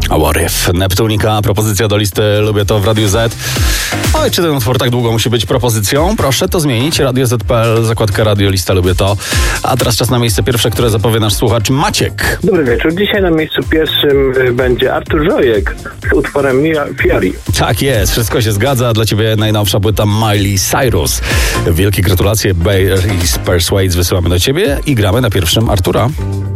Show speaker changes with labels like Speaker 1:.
Speaker 1: What Neptunika, propozycja do listy Lubię to w Radiu Z. Oj, czy ten utwór tak długo musi być propozycją? Proszę to zmienić. Radio Z.pl, zakładka Radio, lista Lubię to. A teraz czas na miejsce pierwsze, które zapowie nasz słuchacz Maciek.
Speaker 2: Dobry wieczór. Dzisiaj na miejscu pierwszym będzie Artur Żojek z utworem Fiori.
Speaker 1: Tak jest, wszystko się zgadza. Dla ciebie najnowsza płyta Miley Cyrus. Wielkie gratulacje, Bear i Persuades wysyłamy do ciebie i gramy na pierwszym Artura.